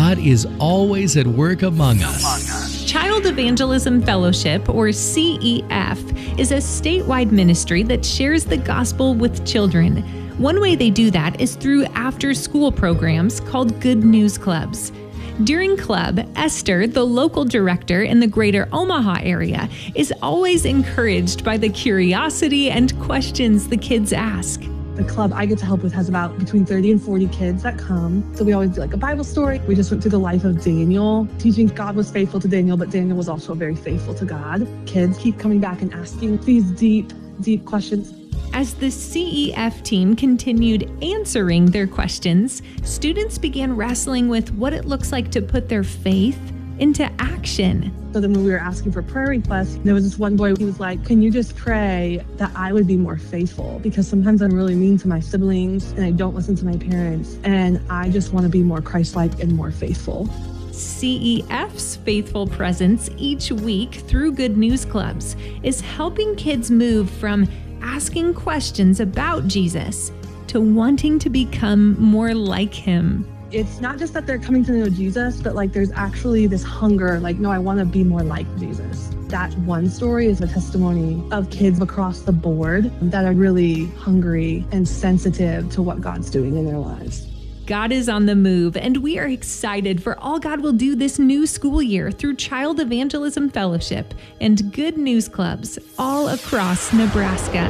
God is always at work among us. Child Evangelism Fellowship, or CEF, is a statewide ministry that shares the gospel with children. One way they do that is through after-school programs called Good News Clubs. During club, Esther, the local director in the greater Omaha area, is always encouraged by the curiosity and questions the kids ask. The club I get to help with has about between 30 and 40 kids that come. So we always do like a Bible story. We just went through the life of Daniel, teaching God was faithful to Daniel, but Daniel was also very faithful to God. Kids keep coming back and asking these deep questions. As the CEF team continued answering their questions, students began wrestling with what it looks like to put their faith into action. So then when we were asking for prayer requests, there was this one boy, he was like, can you just pray that I would be more faithful? Because sometimes I'm really mean to my siblings and I don't listen to my parents. And I just want to be more Christ-like and more faithful. CEF's faithful presence each week through Good News Clubs is helping kids move from asking questions about Jesus to wanting to become more like him. It's not just that they're coming to know Jesus, but like there's actually this hunger, like, no, I want to be more like Jesus. That one story is a testimony of kids across the board that are really hungry and sensitive to what God's doing in their lives. God is on the move, and we are excited for all God will do this new school year through Child Evangelism Fellowship and Good News Clubs all across Nebraska.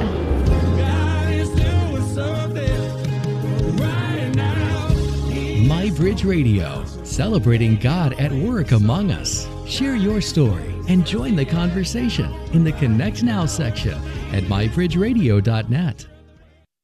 MyBridge Radio, celebrating God at work among us. Share your story and join the conversation in the Connect Now section at mybridgeradio.net.